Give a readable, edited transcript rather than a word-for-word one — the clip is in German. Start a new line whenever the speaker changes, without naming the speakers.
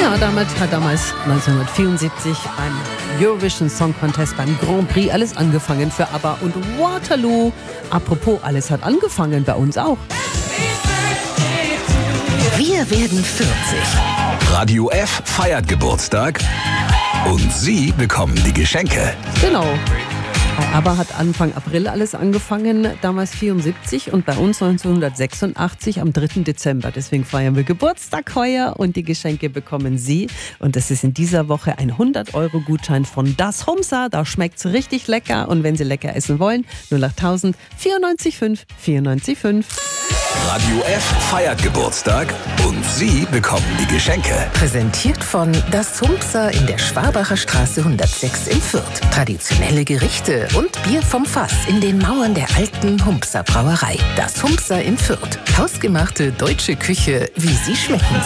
Ja, damit hat damals 1974 beim Eurovision Song Contest, beim Grand Prix alles angefangen für ABBA und Waterloo. Apropos, alles hat angefangen bei uns auch.
Wir werden 40.
Radio F feiert Geburtstag und Sie bekommen die Geschenke.
Genau. Bei ABBA hat Anfang April alles angefangen, damals 74 und bei uns 1986 am 3. Dezember. Deswegen feiern wir Geburtstag heuer und die Geschenke bekommen Sie. Und das ist in dieser Woche ein 100-Euro-Gutschein von Das Humsa. Da schmeckt's richtig lecker und wenn Sie lecker essen wollen, 08000 94 5 94 5.
Radio F feiert Geburtstag und Sie bekommen die Geschenke.
Präsentiert von Das Humsa in der Schwabacher Straße 106 in Fürth. Traditionelle Gerichte und Bier vom Fass in den Mauern der alten Humsa Brauerei. Das Humsa in Fürth. Hausgemachte deutsche Küche, wie sie schmecken